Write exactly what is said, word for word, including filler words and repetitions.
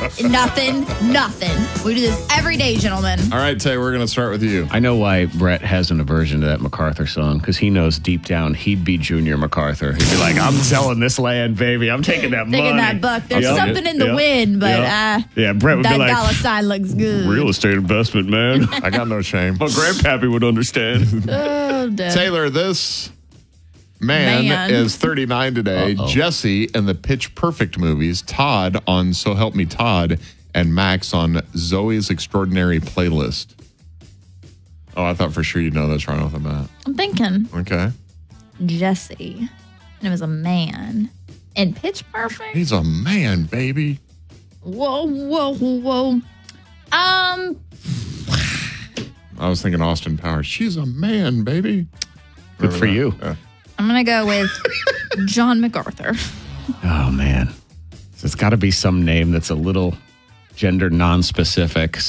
nothing, nothing. We do this every day, gentlemen. All right, Tay, we're going to start with you. I know why Brett has an aversion to that MacArthur song, because he knows deep down he'd be Junior MacArthur. He'd be like, I'm selling this land, baby. I'm taking that money. Taking that buck. There's Yep. something in the Yep. wind, but Yep. uh, yeah, Brett would that be like, dollar sign looks good. real estate investment, man. I got no shame. My grandpappy would understand. Oh, damn. Taylor, this man, Man. is thirty-nine today. Uh-oh. Jesse in the Pitch Perfect movies. Todd on So Help Me Todd. And Max on Zoe's Extraordinary Playlist. Oh, I thought for sure you'd know this right off the bat. I'm thinking Okay. Jesse. And it was a man. In Pitch Perfect? He's a man, baby. Whoa, whoa, whoa. Um, I was thinking Austin Powers. She's a man, baby. Good for you. Yeah. I'm going to go with John MacArthur. Oh, man. So it's got to be some name that's a little gender non-specific.